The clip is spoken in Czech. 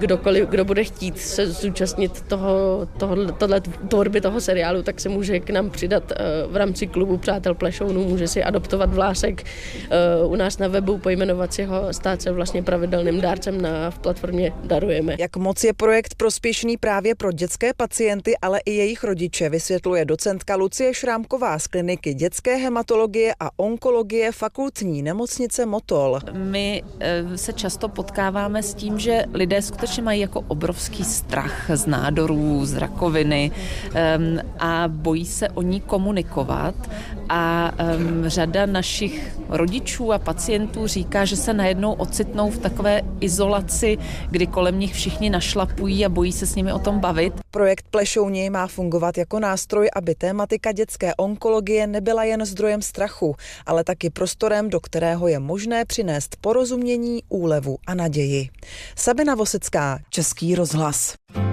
Kdokoliv, kdo bude chtít se zúčastnit tohle tvorby toho seriálu, tak se může k nám přidat v rámci klubu Přátel Plešounů, může si adoptovat vlásek u nás na webu, pojmenovat si ho, stát se vlastně pravidelným dárcem v platformě Darujeme. Jak moc je projekt prospěšný právě pro dětské pacienty, ale i jejich rodiče, vysvětluje docentka Lucie Šrámková z kliniky dětské hematologie a onkologie Fakultní nemocnice Motol. My se často potkáváme s tím, že lidé skutečně mají jako obrovský strach z nádorů, z rakoviny a bojí se o ní komunikovat a řada našich rodičů a pacientů říká, že se najednou ocitnou v takové izolaci, kdy kolem nich všichni našlapují a bojí se s nimi o tom bavit. Projekt Plešouni má fungovat jako nástroj, aby tématika dětské onkologie nebyla jen zdrojem strachu, ale taky prostorem, do kterého je možné přinést porozumění, úlevu a naději. Sabina Vosecká, Český rozhlas.